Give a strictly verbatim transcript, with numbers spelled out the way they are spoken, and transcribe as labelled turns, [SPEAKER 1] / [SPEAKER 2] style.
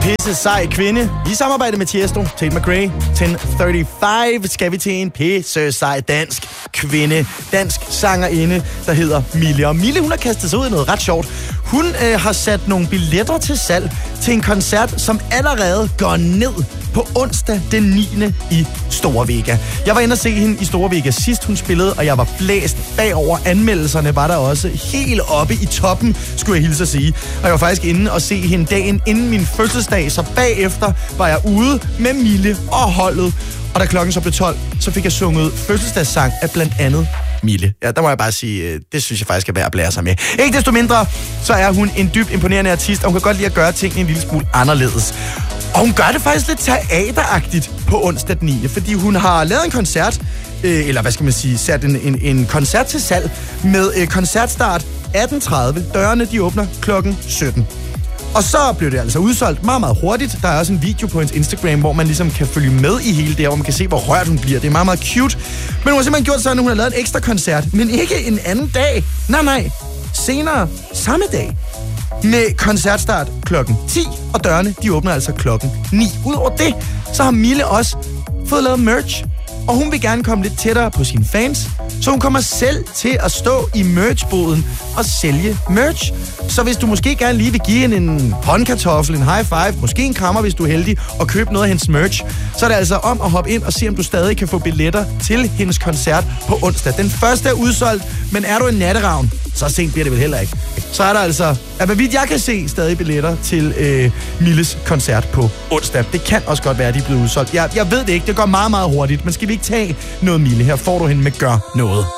[SPEAKER 1] pisse sej kvinde. I samarbejde med Tiesto, Tate McRae, ti tredive skal vi til en pisse sej dansk kvinde. Dansk sangerinde, der hedder Mille. Og Mille, hun har kastet sig ud i noget ret sjovt. Hun øh, har sat nogle billetter til salg til en koncert, som allerede går ned på onsdag den niende i Store Vega. Jeg var inde og se hende i Store Vega sidst hun spillede, og jeg var blæst bagover. Anmeldelserne var der også helt oppe i toppen, skulle jeg hilse at sige. Og jeg var faktisk inde og se hende dagen inden min fødselsdag, så bagefter var jeg ude med Mille og holdet. Og da klokken så blev tolv, så fik jeg sunget fødselsdagssang af blandt andet Mille. Ja, der må jeg bare sige, det synes jeg faktisk er værd at blære sig med. Ikke desto mindre, så er hun en dybt imponerende artist, og hun kan godt lide at gøre tingene en lille smule anderledes. Og hun gør det faktisk lidt teateragtigt på onsdag den niende, fordi hun har lavet en koncert, øh, eller hvad skal man sige, sat en, en, en koncert til salg med øh, koncertstart atten tredive. Dørene, de åbner klokken sytten. Og så blev det altså udsolgt meget, meget hurtigt. Der er også en video på hendes Instagram, hvor man ligesom kan følge med i hele det her, hvor man kan se, hvor rørt hun bliver. Det er meget, meget cute. Men hun har simpelthen gjort sådan, at hun har lavet en ekstra koncert, men ikke en anden dag. Nej, nej. Senere samme dag. Med koncertstart klokken ti, og dørene, de åbner altså klokken ni. Udover det, så har Mille også fået lavet merch. Og hun vil gerne komme lidt tættere på sine fans, så hun kommer selv til at stå i merchboden og sælge merch. Så hvis du måske gerne lige vil give hende en håndkartoffel, en high five, måske en krammer, hvis du er heldig, og købe noget af hendes merch, så er det altså om at hoppe ind og se, om du stadig kan få billetter til hendes koncert på onsdag. Den første er udsolgt, men er du en natteravn, så sent bliver det vel heller ikke. Så er der altså, at hvad vidt jeg kan se, stadig billetter til øh, Milles koncert på onsdag. Det kan også godt være, at de er blevet udsolgt. Jeg, jeg ved det ikke, det går meget, meget hurtigt, men skal vi ikke tage noget Mille? Her får du hende med Gør Noget.